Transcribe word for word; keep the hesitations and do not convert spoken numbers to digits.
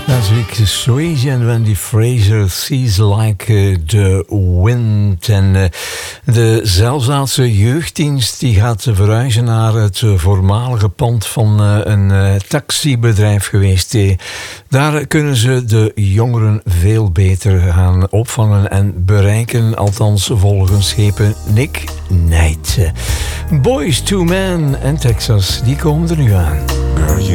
Natuurlijk Swayze en Wendy Fraser, Seas Like the Wind. En uh, de Zelfzaadse jeugddienst die gaat verhuizen naar het uh, voormalige pand van uh, een uh, taxibedrijf geweest. Uh, daar kunnen ze de jongeren veel beter gaan opvangen en bereiken, althans volgens schepen Nick Knight. Boys to Men en Texas, die komen er nu aan. Girl, you